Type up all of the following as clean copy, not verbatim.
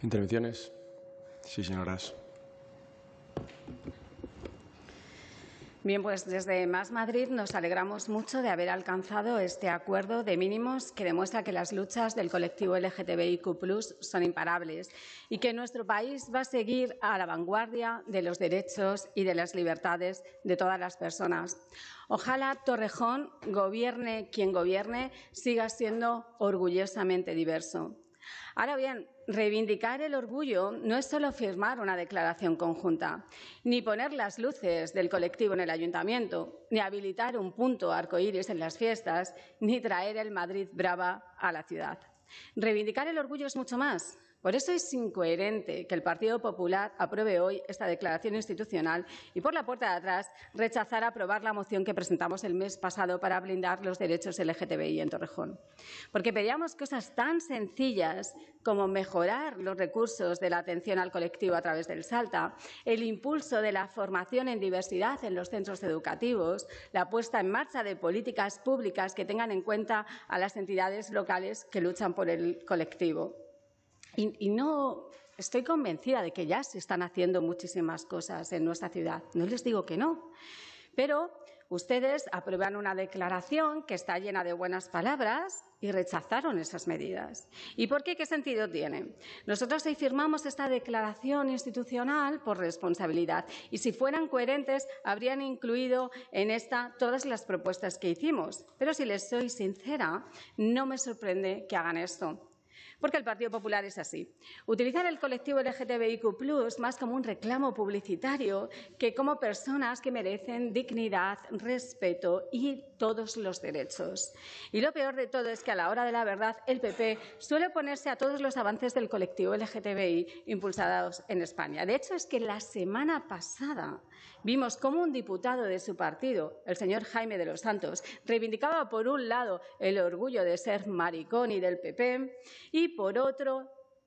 ¿Intervenciones? Sí, señoras. Bien, pues desde Más Madrid nos alegramos mucho de haber alcanzado este acuerdo de mínimos que demuestra que las luchas del colectivo LGTBIQ+ son imparables y que nuestro país va a seguir a la vanguardia de los derechos y de las libertades de todas las personas. Ojalá Torrejón, gobierne quien gobierne, siga siendo orgullosamente diverso. Ahora bien, reivindicar el orgullo no es solo firmar una declaración conjunta, ni poner las luces del colectivo en el ayuntamiento, ni habilitar un punto arcoíris en las fiestas, ni traer el Madrid Brava a la ciudad. Reivindicar el orgullo es mucho más. Por eso es incoherente que el Partido Popular apruebe hoy esta declaración institucional y, por la puerta de atrás, rechazar aprobar la moción que presentamos el mes pasado para blindar los derechos LGTBI en Torrejón. Porque pedíamos cosas tan sencillas como mejorar los recursos de la atención al colectivo a través del Salta, el impulso de la formación en diversidad en los centros educativos, la puesta en marcha de políticas públicas que tengan en cuenta a las entidades locales que luchan por el colectivo. Y no estoy convencida de que ya se están haciendo muchísimas cosas en nuestra ciudad. No les digo que no. Pero ustedes aprueban una declaración que está llena de buenas palabras y rechazaron esas medidas. ¿Y por qué? ¿Qué sentido tiene? Nosotros hoy firmamos esta declaración institucional por responsabilidad y, si fueran coherentes, habrían incluido en esta todas las propuestas que hicimos. Pero, si les soy sincera, no me sorprende que hagan esto. Porque el Partido Popular es así. Utilizar el colectivo LGTBIQ+ más como un reclamo publicitario que como personas que merecen dignidad, respeto y todos los derechos. Y lo peor de todo es que, a la hora de la verdad, el PP suele oponerse a todos los avances del colectivo LGTBI impulsados en España. De hecho, es que la semana pasada vimos cómo un diputado de su partido, el señor Jaime de los Santos, reivindicaba por un lado el orgullo de ser maricón y del PP y por otro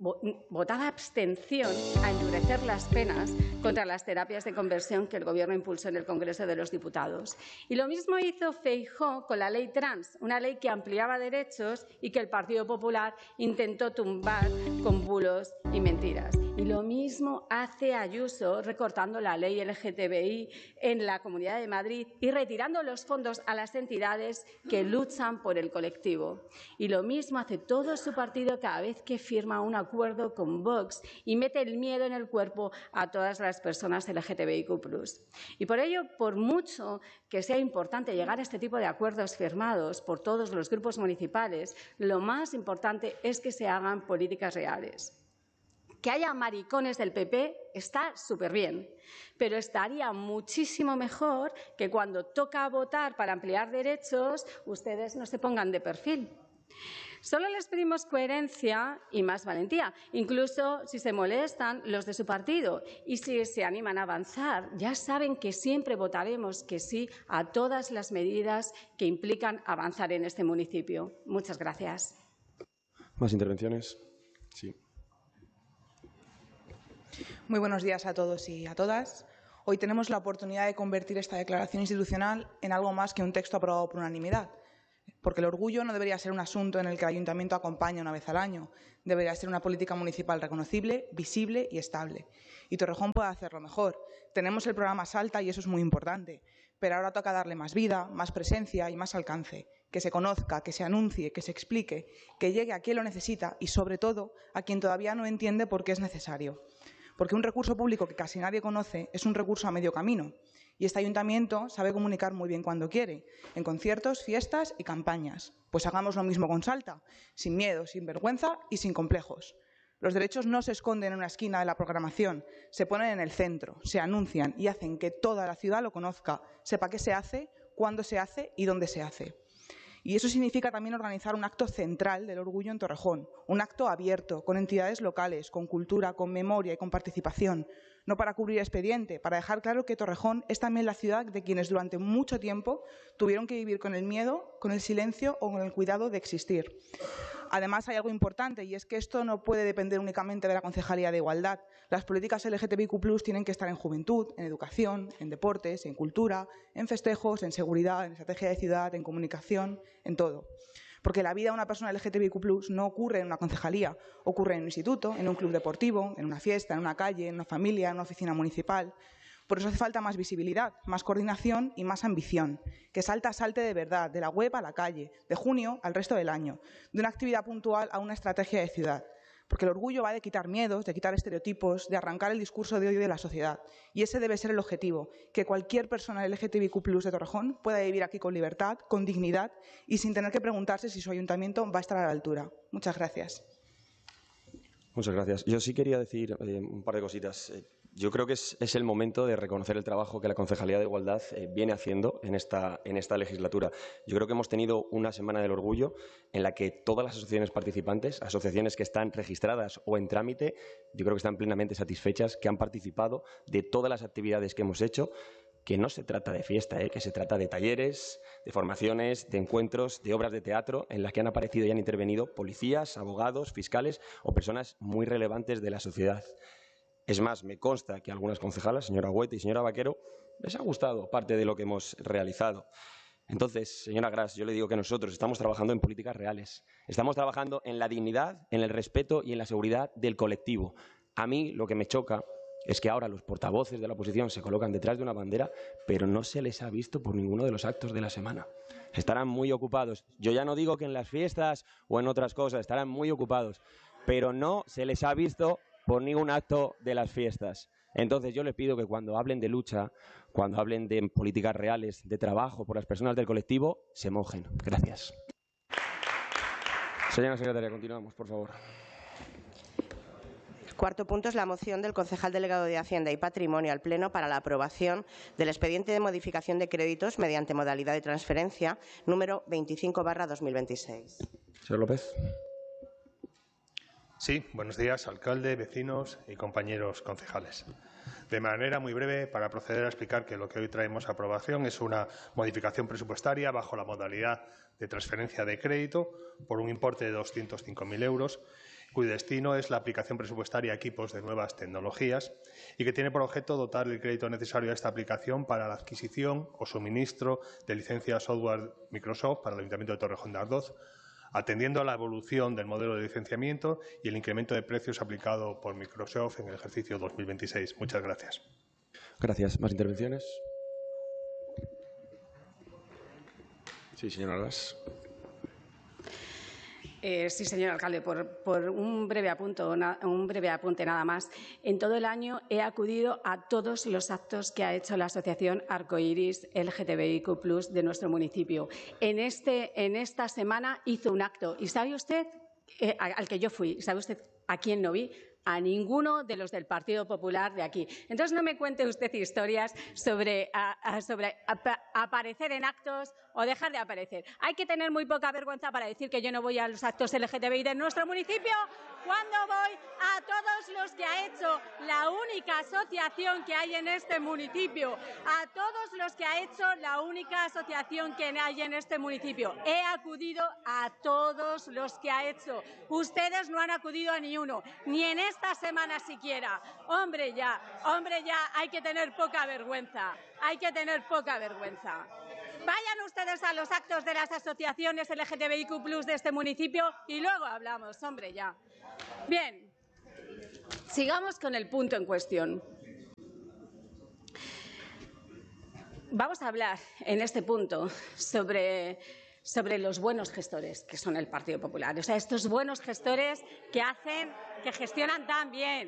votaba abstención a endurecer las penas contra las terapias de conversión que el Gobierno impulsó en el Congreso de los Diputados. Y lo mismo hizo Feijóo con la ley trans, una ley que ampliaba derechos y que el Partido Popular intentó tumbar con bulos y mentiras. Y lo mismo hace Ayuso recortando la ley LGTBI en la Comunidad de Madrid y retirando los fondos a las entidades que luchan por el colectivo. Y lo mismo hace todo su partido cada vez que firma un acuerdo con Vox y mete el miedo en el cuerpo a todas las personas LGTBIQ+. Y por ello, por mucho que sea importante llegar a este tipo de acuerdos firmados por todos los grupos municipales, lo más importante es que se hagan políticas reales. Que haya maricones del PP está súper bien, pero estaría muchísimo mejor que cuando toca votar para ampliar derechos ustedes no se pongan de perfil. Solo les pedimos coherencia y más valentía, incluso si se molestan los de su partido. Y si se animan a avanzar, ya saben que siempre votaremos que sí a todas las medidas que implican avanzar en este municipio. Muchas gracias. ¿Más intervenciones? Sí. Muy buenos días a todos y a todas. Hoy tenemos la oportunidad de convertir esta declaración institucional en algo más que un texto aprobado por unanimidad. Porque el orgullo no debería ser un asunto en el que el ayuntamiento acompañe una vez al año. Debería ser una política municipal reconocible, visible y estable. Y Torrejón puede hacerlo mejor. Tenemos el programa Salta y eso es muy importante. Pero ahora toca darle más vida, más presencia y más alcance. Que se conozca, que se anuncie, que se explique, que llegue a quien lo necesita y, sobre todo, a quien todavía no entiende por qué es necesario. Porque un recurso público que casi nadie conoce es un recurso a medio camino. Y este ayuntamiento sabe comunicar muy bien cuando quiere, en conciertos, fiestas y campañas. Pues hagamos lo mismo con Salta, sin miedo, sin vergüenza y sin complejos. Los derechos no se esconden en una esquina de la programación, se ponen en el centro, se anuncian y hacen que toda la ciudad lo conozca, sepa qué se hace, cuándo se hace y dónde se hace. Y eso significa también organizar un acto central del orgullo en Torrejón, un acto abierto, con entidades locales, con cultura, con memoria y con participación, no para cubrir expediente, para dejar claro que Torrejón es también la ciudad de quienes durante mucho tiempo tuvieron que vivir con el miedo, con el silencio o con el cuidado de existir. Además, hay algo importante y es que esto no puede depender únicamente de la Concejalía de Igualdad. Las políticas LGTBIQ+ tienen que estar en juventud, en educación, en deportes, en cultura, en festejos, en seguridad, en estrategia de ciudad, en comunicación, en todo. porque la vida de una persona LGTBIQ+ no ocurre en una concejalía, ocurre en un instituto, en un club deportivo, en una fiesta, en una calle, en una familia, en una oficina municipal. Por eso hace falta más visibilidad, más coordinación y más ambición. Que Salta salte de verdad, de la web a la calle, de junio al resto del año, de una actividad puntual a una estrategia de ciudad. Porque el orgullo va de quitar miedos, de quitar estereotipos, de arrancar el discurso de odio de la sociedad. Y ese debe ser el objetivo, que cualquier persona LGTBIQ+ de Torrejón pueda vivir aquí con libertad, con dignidad y sin tener que preguntarse si su ayuntamiento va a estar a la altura. Muchas gracias. Muchas gracias. Yo sí quería decir un par de cositas. Yo creo que es el momento de reconocer el trabajo que la Concejalía de Igualdad viene haciendo en esta legislatura. Yo creo que hemos tenido una Semana del Orgullo en la que todas las asociaciones participantes, asociaciones que están registradas o en trámite, yo creo que están plenamente satisfechas, que han participado de todas las actividades que hemos hecho, que no se trata de fiesta, que se trata de talleres, de formaciones, de encuentros, de obras de teatro en las que han aparecido y han intervenido policías, abogados, fiscales o personas muy relevantes de la sociedad. Es más, me consta que a algunas concejalas, señora Huete y señora Vaquero, les ha gustado parte de lo que hemos realizado. Entonces, señora Gras, yo le digo que nosotros estamos trabajando en políticas reales. Estamos trabajando en la dignidad, en el respeto y en la seguridad del colectivo. A mí lo que me choca es que ahora los portavoces de la oposición se colocan detrás de una bandera, pero no se les ha visto por ninguno de los actos de la semana. Estarán muy ocupados. Yo ya no digo que en las fiestas o en otras cosas, estarán muy ocupados, pero no se les ha visto por ningún acto de las fiestas. Entonces yo les pido que cuando hablen de lucha, cuando hablen de políticas reales, de trabajo por las personas del colectivo, se mojen. Gracias. Señora secretaria, continuamos, por favor. El cuarto punto es la moción del concejal delegado de Hacienda y Patrimonio al Pleno para la aprobación del expediente de modificación de créditos mediante modalidad de transferencia número 25/2026. Señor López. Sí, buenos días, alcalde, vecinos y compañeros concejales. De manera muy breve, para proceder a explicar que lo que hoy traemos a aprobación es una modificación presupuestaria bajo la modalidad de transferencia de crédito por un importe de 205.000 euros, cuyo destino es la aplicación presupuestaria a equipos de nuevas tecnologías y que tiene por objeto dotar el crédito necesario a esta aplicación para la adquisición o suministro de licencias software Microsoft para el Ayuntamiento de Torrejón de Ardoz, atendiendo a la evolución del modelo de licenciamiento y el incremento de precios aplicado por Microsoft en el ejercicio 2026. Muchas gracias. Gracias. ¿Más intervenciones? Sí, señora Gras. Sí, señor alcalde, por un breve apunte nada más. En todo el año he acudido a todos los actos que ha hecho la Asociación Arcoiris LGTBIQ+ de nuestro municipio. En esta semana hizo un acto. ¿Y sabe usted al que yo fui? ¿Sabe usted a quién no vi? A ninguno de los del Partido Popular de aquí. Entonces, no me cuente usted historias sobre aparecer en actos o dejar de aparecer. Hay que tener muy poca vergüenza para decir que yo no voy a los actos LGTBI de nuestro municipio cuando voy a todos los que ha hecho la única asociación que hay en este municipio. A todos los que ha hecho la única asociación que hay en este municipio. He acudido a todos los que ha hecho. Ustedes no han acudido a ni uno, ni en esta semana siquiera. Hombre ya, hay que tener poca vergüenza. Hay que tener poca vergüenza. Vayan ustedes a los actos de las asociaciones LGTBIQ+ de este municipio y luego hablamos, hombre ya. Bien, sigamos con el punto en cuestión. Vamos a hablar en este punto sobre los buenos gestores que son el Partido Popular. O sea, estos buenos gestores que gestionan tan bien,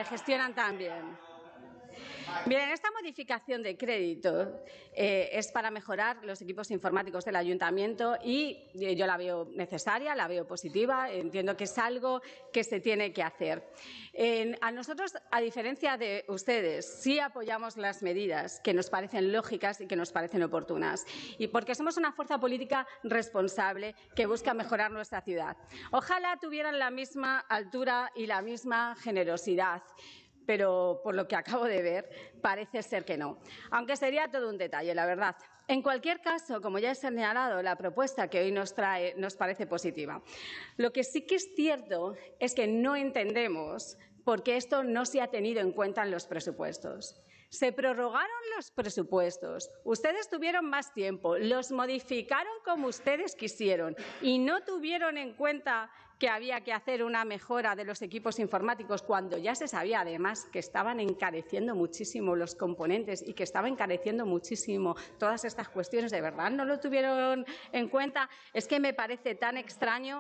Bien, esta modificación de crédito es para mejorar los equipos informáticos del ayuntamiento y yo la veo necesaria, la veo positiva, entiendo que es algo que se tiene que hacer. A nosotros, a diferencia de ustedes, sí apoyamos las medidas que nos parecen lógicas y que nos parecen oportunas, y porque somos una fuerza política responsable que busca mejorar nuestra ciudad. Ojalá tuvieran la misma altura y la misma generosidad, pero por lo que acabo de ver, parece ser que no. Aunque sería todo un detalle, la verdad. En cualquier caso, como ya he señalado, la propuesta que hoy nos trae nos parece positiva. Lo que sí que es cierto es que no entendemos por qué esto no se ha tenido en cuenta en los presupuestos. Se prorrogaron los presupuestos, ustedes tuvieron más tiempo, los modificaron como ustedes quisieron y no tuvieron en cuenta que había que hacer una mejora de los equipos informáticos cuando ya se sabía además que estaban encareciendo muchísimo los componentes y que estaba encareciendo muchísimo todas estas cuestiones. ¿De verdad no lo tuvieron en cuenta? Es que me parece tan extraño,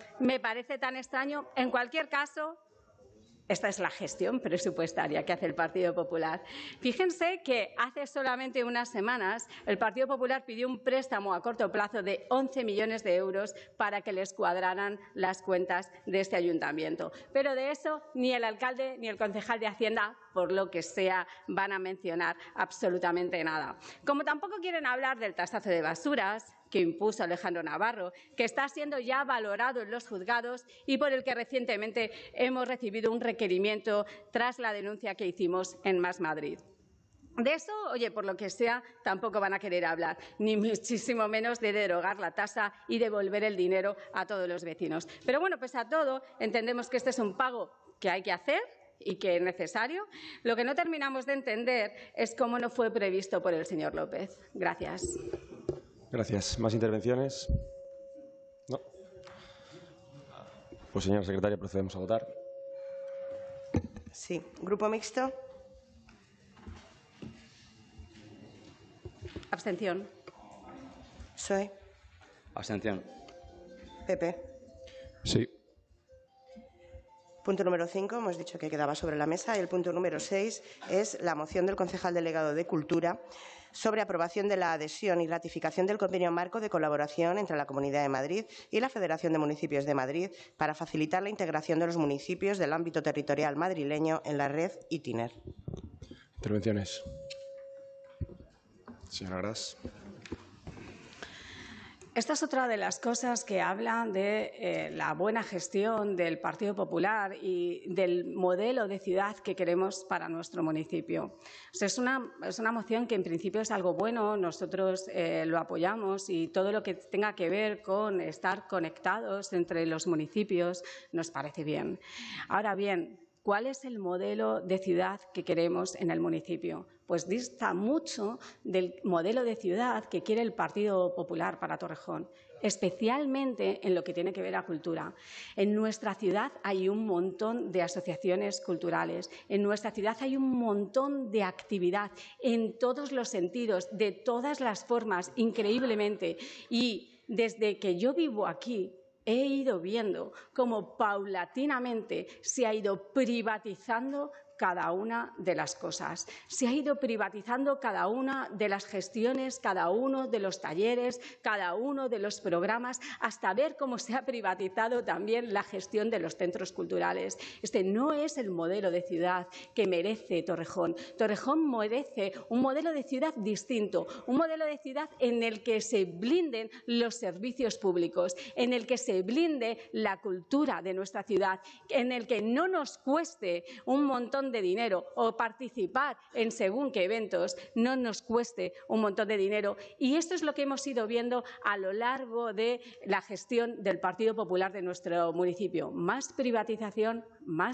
En cualquier caso, esta es la gestión presupuestaria que hace el Partido Popular. Fíjense que hace solamente unas semanas el Partido Popular pidió un préstamo a corto plazo de 11 millones de euros para que les cuadraran las cuentas de este ayuntamiento. Pero de eso ni el alcalde ni el concejal de Hacienda, por lo que sea, van a mencionar absolutamente nada. Como tampoco quieren hablar del tasazo de basuras que impuso Alejandro Navarro, que está siendo ya valorado en los juzgados y por el que recientemente hemos recibido un requerimiento tras la denuncia que hicimos en Más Madrid. De eso, oye, por lo que sea, tampoco van a querer hablar, ni muchísimo menos de derogar la tasa y devolver el dinero a todos los vecinos. Pero bueno, pese a todo, entendemos que este es un pago que hay que hacer y que es necesario. Lo que no terminamos de entender es cómo no fue previsto por el señor López. Gracias. Gracias. ¿Más intervenciones? No. Pues, señora secretaria, procedemos a votar. Sí. Grupo Mixto. Abstención. PSOE. Abstención. PP. Sí. Punto número 5, hemos dicho que quedaba sobre la mesa. Y el punto número 6 es la moción del concejal delegado de Cultura sobre aprobación de la adhesión y ratificación del convenio marco de colaboración entre la Comunidad de Madrid y la Federación de Municipios de Madrid para facilitar la integración de los municipios del ámbito territorial madrileño en la red ITINER. Intervenciones. Señora Gras. Esta es otra de las cosas que hablan de la buena gestión del Partido Popular y del modelo de ciudad que queremos para nuestro municipio. O sea, es una moción que en principio es algo bueno, nosotros lo apoyamos y todo lo que tenga que ver con estar conectados entre los municipios nos parece bien. Ahora bien, ¿cuál es el modelo de ciudad que queremos en el municipio? Pues dista mucho del modelo de ciudad que quiere el Partido Popular para Torrejón, especialmente en lo que tiene que ver a cultura. En nuestra ciudad hay un montón de asociaciones culturales, en nuestra ciudad hay un montón de actividad en todos los sentidos, de todas las formas, increíblemente. Y desde que yo vivo aquí, he ido viendo cómo paulatinamente se ha ido privatizando cada una de las cosas. Se ha ido privatizando cada una de las gestiones, cada uno de los talleres, cada uno de los programas, hasta ver cómo se ha privatizado también la gestión de los centros culturales. Este no es el modelo de ciudad que merece Torrejón. Torrejón merece un modelo de ciudad distinto, un modelo de ciudad en el que se blinden los servicios públicos, en el que se blinde la cultura de nuestra ciudad, en el que no nos cueste un montón de dinero o participar en según qué eventos no nos cueste un montón de dinero. Y esto es lo que hemos ido viendo a lo largo de la gestión del Partido Popular de nuestro municipio. Más privatización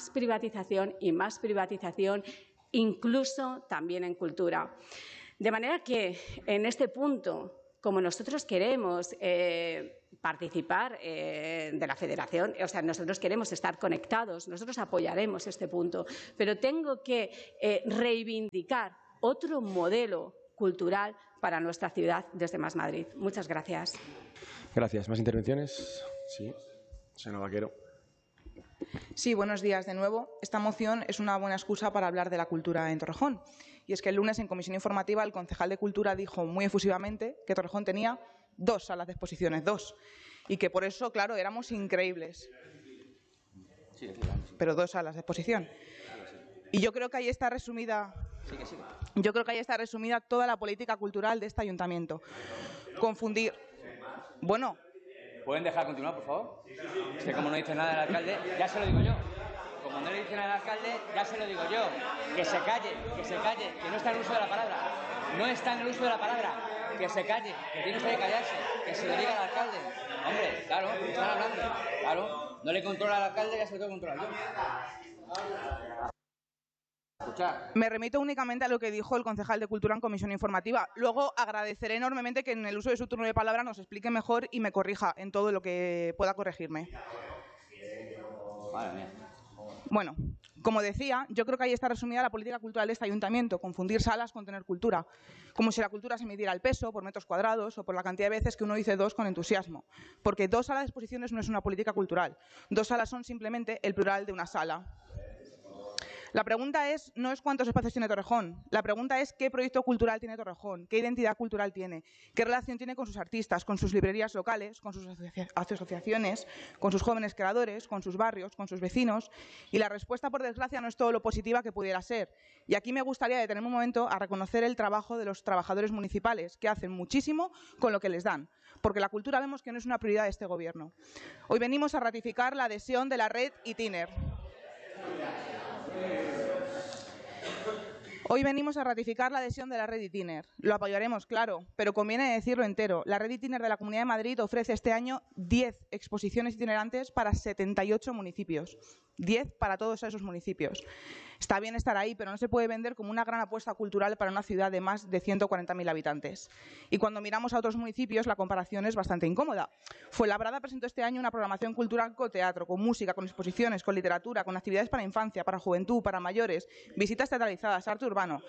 y más privatización, incluso también en cultura. De manera que en este punto, como nosotros queremos participar de la federación, o sea, nosotros queremos estar conectados, nosotros apoyaremos este punto, pero tengo que reivindicar otro modelo cultural para nuestra ciudad desde Más Madrid. Muchas gracias. Gracias. ¿Más intervenciones? Sí. Señora Vaquero. Sí, buenos días de nuevo. Esta moción es una buena excusa para hablar de la cultura en Torrejón. Y es que el lunes en comisión informativa el concejal de Cultura dijo muy efusivamente que Torrejón tenía 2 salas de exposiciones, 2. Y que por eso, claro, éramos increíbles. Pero 2 salas de exposición. Y yo creo que ahí está resumida. Yo creo que ahí está resumida toda la política cultural de este ayuntamiento. Confundir. Bueno. ¿Pueden dejar continuar, por favor? Es que como no dice nada el alcalde, ya se lo digo yo. Como no le dice nada al alcalde, ya se lo digo yo. Que se calle, que no está en el uso de la palabra. No está en el uso de la palabra. Que se calle, que tiene usted que callarse. Que se lo diga al alcalde. Hombre, claro, están hablando. Claro, no le controla al alcalde, ya se lo tengo que controlar yo. escuchar. Me remito únicamente a lo que dijo el concejal de Cultura en comisión informativa. Luego agradeceré enormemente que en el uso de su turno de palabra nos explique mejor y me corrija en todo lo que pueda corregirme. Madre mía. Bueno, como decía, yo creo que ahí está resumida la política cultural de este ayuntamiento, confundir salas con tener cultura. Como si la cultura se midiera el peso, por metros cuadrados o por la cantidad de veces que uno dice 2 con entusiasmo. Porque 2 salas de exposiciones no es una política cultural. 2 salas son simplemente el plural de una sala. La pregunta no es cuántos espacios tiene Torrejón. La pregunta es qué proyecto cultural tiene Torrejón, qué identidad cultural tiene, qué relación tiene con sus artistas, con sus librerías locales, con sus asociaciones, con sus jóvenes creadores, con sus barrios, con sus vecinos. Y la respuesta, por desgracia, no es todo lo positiva que pudiera ser. Y aquí me gustaría detenerme un momento a reconocer el trabajo de los trabajadores municipales, que hacen muchísimo con lo que les dan. Porque la cultura vemos que no es una prioridad de este Gobierno. Hoy venimos a ratificar la adhesión de la red Itiner. Hoy venimos a ratificar la adhesión de la red Itiner. Lo apoyaremos, claro, pero conviene decirlo entero. La red Itiner de la Comunidad de Madrid ofrece este año 10 exposiciones itinerantes para 78 municipios. 10 para todos esos municipios. Está bien estar ahí, pero no se puede vender como una gran apuesta cultural para una ciudad de más de 140.000 habitantes. Y cuando miramos a otros municipios, la comparación es bastante incómoda. Fuenlabrada presentó este año una programación cultural con teatro, con música, con exposiciones, con literatura, con actividades para infancia, para juventud, para mayores, visitas teatralizadas, arte urbano.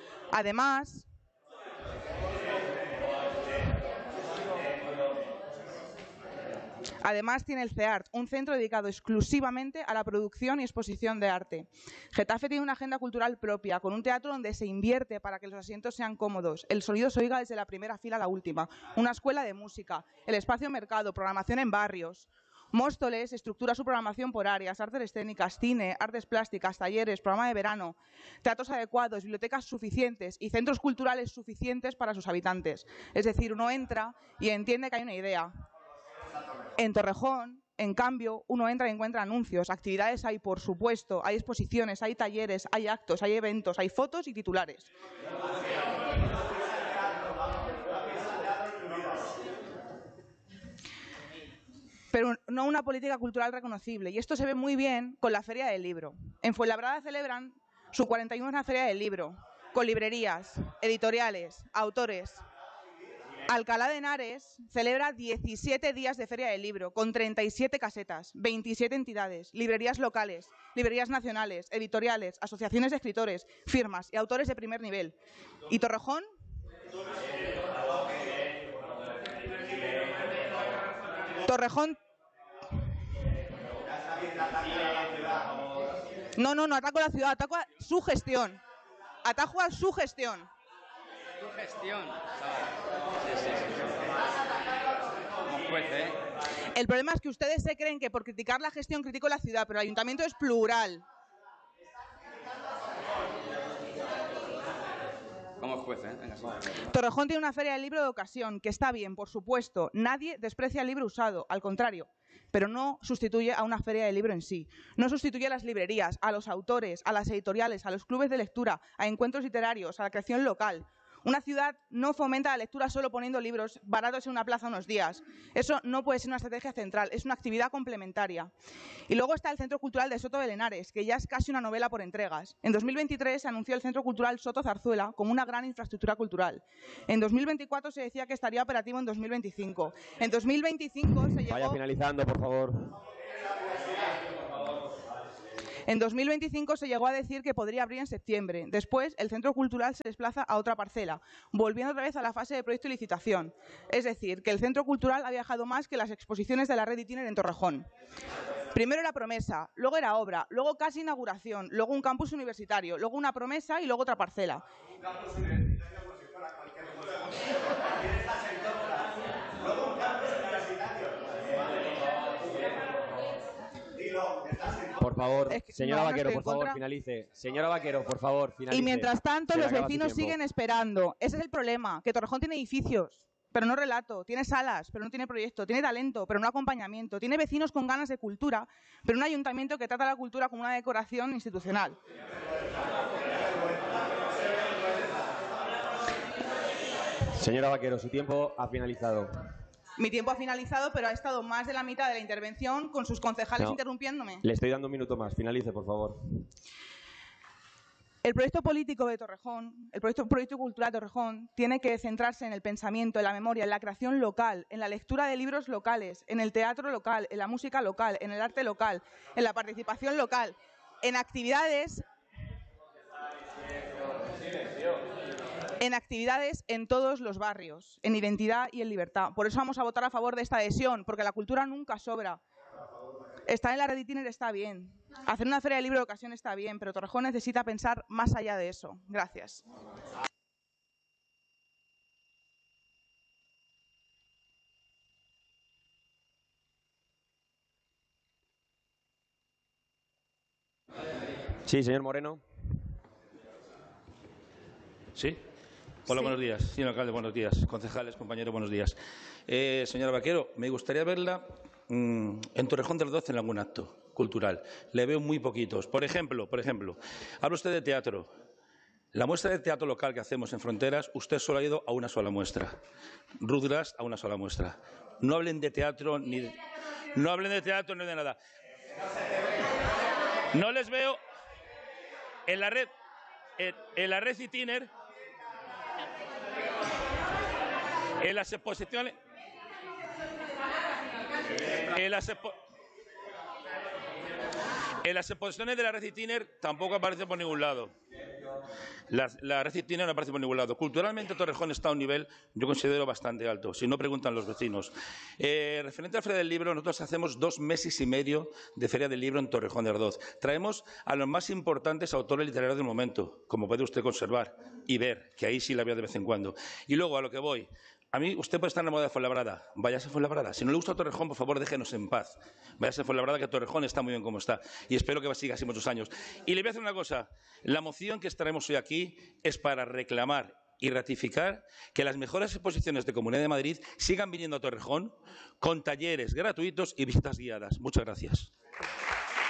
Además tiene el CEART, un centro dedicado exclusivamente a la producción y exposición de arte. Getafe tiene una agenda cultural propia, con un teatro donde se invierte para que los asientos sean cómodos, el sonido se oiga desde la primera fila a la última, una escuela de música, el espacio mercado, programación en barrios. Móstoles estructura su programación por áreas, artes escénicas, cine, artes plásticas, talleres, programa de verano, teatros adecuados, bibliotecas suficientes y centros culturales suficientes para sus habitantes. Es decir, uno entra y entiende que hay una idea. En Torrejón, en cambio, uno entra y encuentra anuncios, actividades hay, por supuesto, hay exposiciones, hay talleres, hay actos, hay eventos, hay fotos y titulares. Pero no una política cultural reconocible. Y esto se ve muy bien con la Feria del Libro. En Fuenlabrada celebran su 41ª Feria del Libro, con librerías, editoriales, autores. Alcalá de Henares celebra 17 días de Feria del Libro, con 37 casetas, 27 entidades, librerías locales, librerías nacionales, editoriales, asociaciones de escritores, firmas y autores de primer nivel. ¿Y Torrejón? Torrejón. No ataco a la ciudad, ataco a su gestión. Atajo a su gestión. Tu gestión. Sí. Como juez, ¿eh? El problema es que ustedes se creen que por criticar la gestión critico la ciudad, pero el ayuntamiento es plural. Como juez, ¿eh? Venga, sí. Torrejón tiene una feria del libro de ocasión, que está bien, por supuesto. Nadie desprecia el libro usado, al contrario. Pero no sustituye a una feria del libro en sí. No sustituye a las librerías, a los autores, a las editoriales, a los clubes de lectura, a encuentros literarios, a la creación local. Una ciudad no fomenta la lectura solo poniendo libros baratos en una plaza unos días. Eso no puede ser una estrategia central, es una actividad complementaria. Y luego está el Centro Cultural de Soto de Henares, que ya es casi una novela por entregas. En 2023 se anunció el Centro Cultural Soto Zarzuela como una gran infraestructura cultural. En 2024 se decía que estaría operativo en 2025. En 2025 se llegó... Vaya finalizando, por favor. En 2025 se llegó a decir que podría abrir en septiembre. Después, el centro cultural se desplaza a otra parcela, volviendo otra vez a la fase de proyecto y licitación. Es decir, que el centro cultural ha viajado más que las exposiciones de la red Itiner en Torrejón. Primero era promesa, luego era obra, luego casi inauguración, luego un campus universitario, luego una promesa y luego otra parcela. Un campus universitario como si fuera cualquier cosa. ¿Quién está sector? Luego un campus universitario. Dilo, estás en... Por favor, señora Vaquero, por favor, finalice. Señora Vaquero, por favor, finalice. Y mientras tanto, los vecinos siguen esperando. Ese es el problema, que Torrejón tiene edificios, pero no relato. Tiene salas, pero no tiene proyecto. Tiene talento, pero no acompañamiento. Tiene vecinos con ganas de cultura, pero un ayuntamiento que trata la cultura como una decoración institucional. Señora Vaquero, su tiempo ha finalizado. Mi tiempo ha finalizado, pero ha estado más de la mitad de la intervención con sus concejales interrumpiéndome. Le estoy dando un minuto más. Finalice, por favor. El proyecto político de Torrejón, el proyecto cultural de Torrejón, tiene que centrarse en el pensamiento, en la memoria, en la creación local, en la lectura de libros locales, en el teatro local, en la música local, en el arte local, en la participación local, en actividades en todos los barrios, en identidad y en libertad. Por eso vamos a votar a favor de esta adhesión, porque la cultura nunca sobra. Estar en la red Itiner está bien. Hacer una feria de libro de ocasión está bien, pero Torrejón necesita pensar más allá de eso. Gracias. Sí, señor Moreno. Sí. Hola, Sí. buenos días. Señor alcalde, buenos días. Concejales, compañeros, buenos días. Señora Vaquero, me gustaría verla en Torrejón del Ardoz en algún acto cultural. Le veo muy poquitos. Por ejemplo, habla usted de teatro. La muestra de teatro local que hacemos en Fronteras, usted solo ha ido a una sola muestra. Rudras a una sola muestra. No hablen de teatro ni de... No hablen de teatro ni de nada. No les veo en la red Itiner, en las exposiciones, en las exposiciones de la red Itiner tampoco aparece por ningún lado. La red Itiner no aparece por ningún lado. Culturalmente Torrejón está a un nivel, yo considero, bastante alto, si no preguntan los vecinos. Referente a la Feria del Libro, nosotros hacemos 2 meses y medio de Feria del Libro en Torrejón de Ardoz. Traemos a los más importantes autores literarios del momento, como puede usted conservar y ver, que ahí sí la veo de vez en cuando. Y luego, a lo que voy. A mí, usted puede estar enamorado de Fuenlabrada. Váyase a Fuenlabrada. Si no le gusta Torrejón, por favor, déjenos en paz. Váyase a Fuenlabrada, que Torrejón está muy bien como está. Y espero que siga así muchos años. Y le voy a hacer una cosa. La moción que estaremos hoy aquí es para reclamar y ratificar que las mejores exposiciones de Comunidad de Madrid sigan viniendo a Torrejón con talleres gratuitos y visitas guiadas. Muchas gracias.